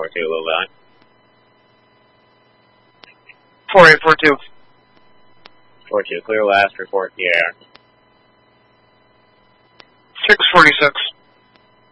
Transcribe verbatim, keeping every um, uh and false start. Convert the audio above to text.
four two, low line. four eight four two. four two, clear last, report the air. six forty-six.